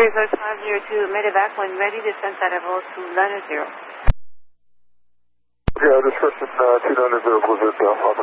Reverse 502, medevac when ready, descent at level 290. Yeah, description 290, Blizzard,